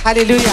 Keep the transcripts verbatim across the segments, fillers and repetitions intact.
Alléluia.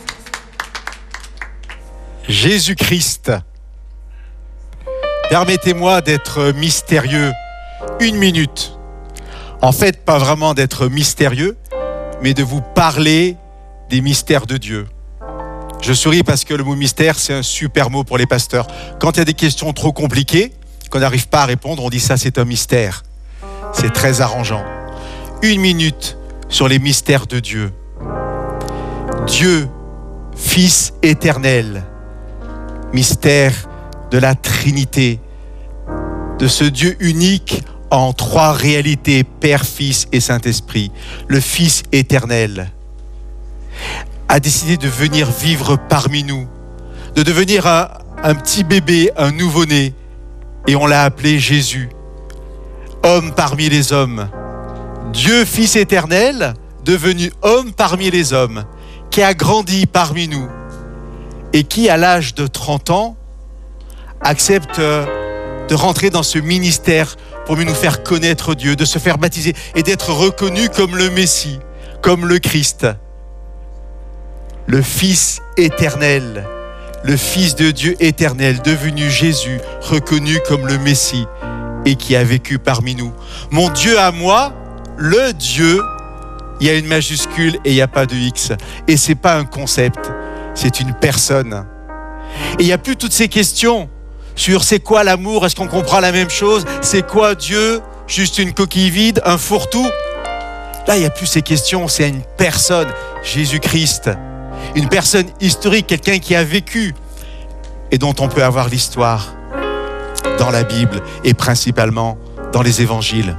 Jésus-Christ. Permettez-moi d'être mystérieux une minute. En fait, pas vraiment d'être mystérieux, mais de vous parler des mystères de Dieu. Je souris parce que le mot mystère, c'est un super mot pour les pasteurs. Quand il y a des questions trop compliquées, qu'on n'arrive pas à répondre, on dit ça, c'est un mystère. C'est très arrangeant. Une minute sur les mystères de Dieu. Dieu, Fils éternel, mystère de la Trinité, de ce Dieu unique en trois réalités, Père, Fils et Saint-Esprit. Le Fils éternel a décidé de venir vivre parmi nous, de devenir un, un petit bébé, un nouveau-né, et on l'a appelé Jésus, homme parmi les hommes. Dieu, Fils éternel, devenu homme parmi les hommes, qui a grandi parmi nous et qui, à l'âge de trente ans, accepte de rentrer dans ce ministère pour mieux nous faire connaître Dieu, de se faire baptiser et d'être reconnu comme le Messie, comme le Christ. Le Fils éternel, le Fils de Dieu éternel, devenu Jésus, reconnu comme le Messie et qui a vécu parmi nous. Mon Dieu à moi, le Dieu, il y a une majuscule et il n'y a pas de X. Et ce n'est pas un concept, c'est une personne. Et il n'y a plus toutes ces questions sur c'est quoi l'amour, est-ce qu'on comprend la même chose, c'est quoi Dieu, juste une coquille vide, un fourre-tout. Là, il n'y a plus ces questions, c'est une personne, Jésus-Christ. Une personne historique, quelqu'un qui a vécu et dont on peut avoir l'histoire dans la Bible et principalement dans les évangiles.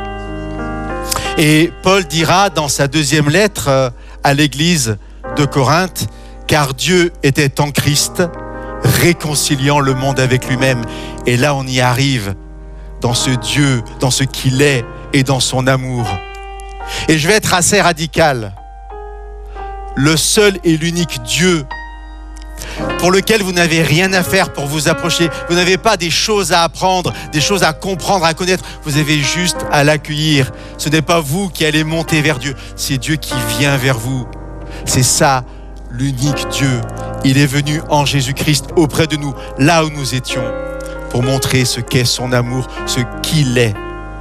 Et Paul dira dans sa deuxième lettre à l'église de Corinthe, car Dieu était en Christ, réconciliant le monde avec lui-même. Et là, on y arrive dans ce Dieu, dans ce qu'il est et dans son amour. Et je vais être assez radical. Le seul et l'unique Dieu pour lequel vous n'avez rien à faire pour vous approcher, vous n'avez pas des choses à apprendre, des choses à comprendre, à connaître, vous avez juste à l'accueillir. Ce n'est pas vous qui allez monter vers Dieu, c'est Dieu qui vient vers vous. C'est ça, l'unique Dieu. Il est venu en Jésus-Christ auprès de nous, là où nous étions, pour montrer ce qu'est son amour, ce qu'il est.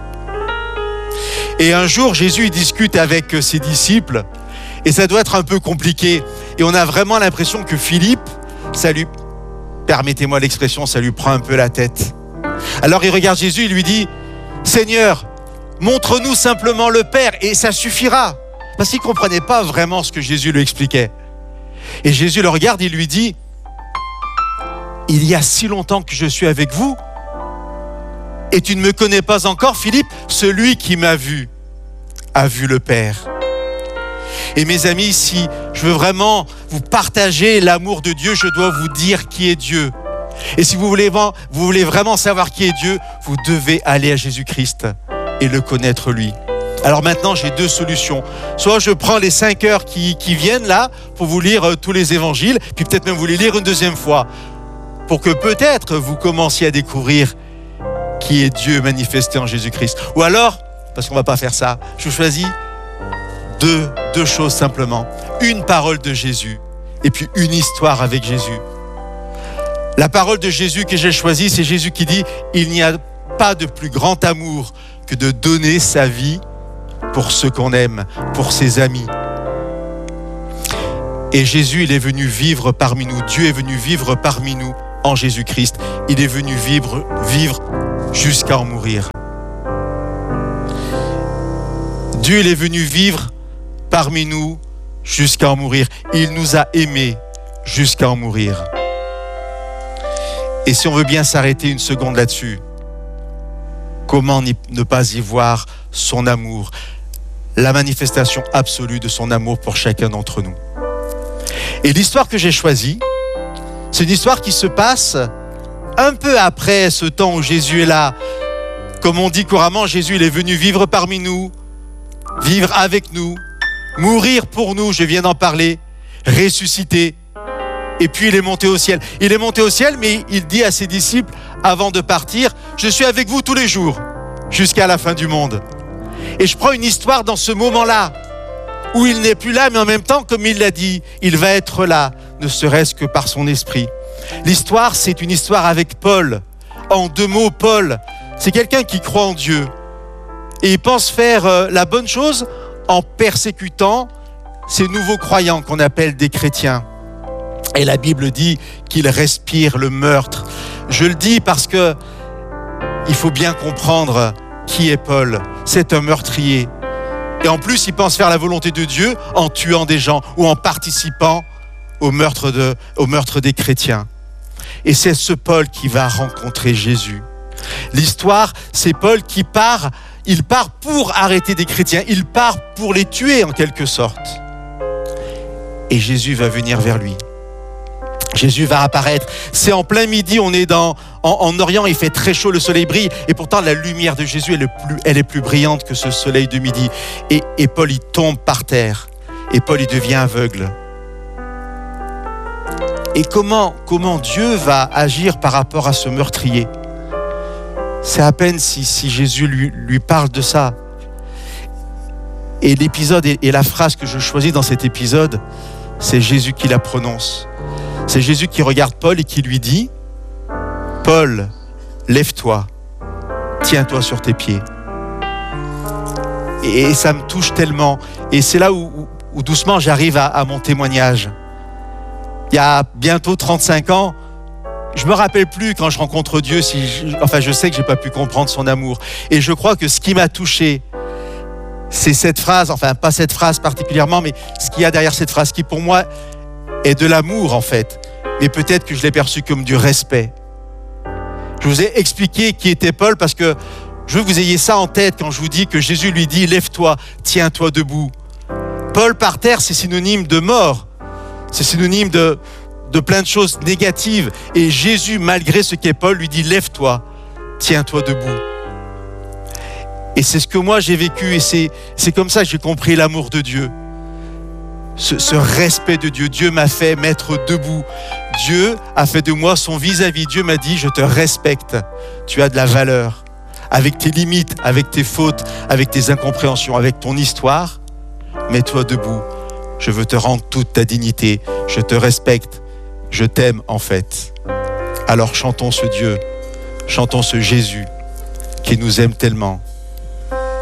Et un jour, Jésus discute avec ses disciples, et ça doit être un peu compliqué. Et on a vraiment l'impression que Philippe, ça lui, permettez-moi l'expression, ça lui prend un peu la tête. Alors il regarde Jésus, il lui dit, « Seigneur, montre-nous simplement le Père et ça suffira. » Parce qu'il ne comprenait pas vraiment ce que Jésus lui expliquait. Et Jésus le regarde, il lui dit, « Il y a si longtemps que je suis avec vous et tu ne me connais pas encore, Philippe, celui qui m'a vu a vu le Père. » Et mes amis, si je veux vraiment vous partager l'amour de Dieu, je dois vous dire qui est Dieu. Et si vous voulez, vous voulez vraiment savoir qui est Dieu, vous devez aller à Jésus-Christ et le connaître lui. Alors maintenant, j'ai deux solutions. Soit je prends les cinq heures qui, qui viennent là pour vous lire euh, tous les évangiles, puis peut-être même vous les lire une deuxième fois, pour que peut-être vous commenciez à découvrir qui est Dieu manifesté en Jésus-Christ. Ou alors, parce qu'on ne va pas faire ça, je choisis Deux, deux choses simplement. Une parole de Jésus et puis une histoire avec Jésus. La parole de Jésus que j'ai choisie, c'est Jésus qui dit « Il n'y a pas de plus grand amour que de donner sa vie pour ceux qu'on aime, pour ses amis. » Et Jésus, il est venu vivre parmi nous. Dieu est venu vivre parmi nous en Jésus-Christ. Il est venu vivre, vivre jusqu'à en mourir. Dieu, il est venu vivre parmi nous jusqu'à en mourir. Il nous a aimés jusqu'à en mourir. Et si on veut bien s'arrêter une seconde là-dessus, comment ne pas y voir son amour, la manifestation absolue de son amour pour chacun d'entre nous. Et l'histoire que j'ai choisie, c'est une histoire qui se passe un peu après ce temps où Jésus est là. Comme on dit couramment, Jésus il est venu vivre parmi nous, vivre avec nous, mourir pour nous, je viens d'en parler, ressusciter, et puis il est monté au ciel. Il est monté au ciel, mais il dit à ses disciples, avant de partir, « Je suis avec vous tous les jours, jusqu'à la fin du monde. » Et je prends une histoire dans ce moment-là, où il n'est plus là, mais en même temps, comme il l'a dit, il va être là, ne serait-ce que par son esprit. L'histoire, c'est une histoire avec Paul. En deux mots, Paul, c'est quelqu'un qui croit en Dieu. Et il pense faire euh, la bonne chose en persécutant ces nouveaux croyants qu'on appelle des chrétiens. Et la Bible dit qu'il respire le meurtre. Je le dis parce que il faut bien comprendre qui est Paul. C'est un meurtrier. Et en plus, il pense faire la volonté de Dieu en tuant des gens ou en participant au meurtre, de, au meurtre des chrétiens. Et c'est ce Paul qui va rencontrer Jésus. L'histoire, c'est Paul qui part, il part pour arrêter des chrétiens, il part pour les tuer en quelque sorte. Et Jésus va venir vers lui. Jésus va apparaître. C'est en plein midi, on est dans, en, en Orient, il fait très chaud, le soleil brille. Et pourtant, la lumière de Jésus, elle est plus, elle est plus brillante que ce soleil de midi. Et, et Paul, il tombe par terre. Et Paul, il devient aveugle. Et comment, comment Dieu va agir par rapport à ce meurtrier ? C'est à peine si, si Jésus lui, lui parle de ça. Et l'épisode et, et la phrase que je choisis dans cet épisode, c'est Jésus qui la prononce. C'est Jésus qui regarde Paul et qui lui dit « Paul, lève-toi, tiens-toi sur tes pieds. » et, et ça me touche tellement. Et c'est là où, où, où doucement j'arrive à, à mon témoignage. Il y a bientôt trente-cinq ans, je me rappelle plus quand je rencontre Dieu, si je, enfin je sais que j'ai pas pu comprendre son amour. Et je crois que ce qui m'a touché, c'est cette phrase, enfin pas cette phrase particulièrement, mais ce qu'il y a derrière cette phrase qui pour moi est de l'amour en fait, mais peut-être que je l'ai perçu comme du respect. Je vous ai expliqué qui était Paul parce que je veux que vous ayez ça en tête quand je vous dis que Jésus lui dit « Lève-toi, tiens-toi debout ». Paul par terre, c'est synonyme de mort, c'est synonyme de, de plein de choses négatives. Et Jésus, malgré ce qu'est Paul, lui dit « Lève-toi, tiens-toi debout ». Et c'est ce que moi j'ai vécu et c'est, c'est comme ça que j'ai compris l'amour de Dieu. Ce, ce respect de Dieu. Dieu m'a fait mettre debout. Dieu a fait de moi son vis-à-vis. Dieu m'a dit, je te respecte. Tu as de la valeur. Avec tes limites, avec tes fautes, avec tes incompréhensions, avec ton histoire, mets-toi debout. Je veux te rendre toute ta dignité. Je te respecte. Je t'aime en fait. Alors chantons ce Dieu. Chantons ce Jésus qui nous aime tellement.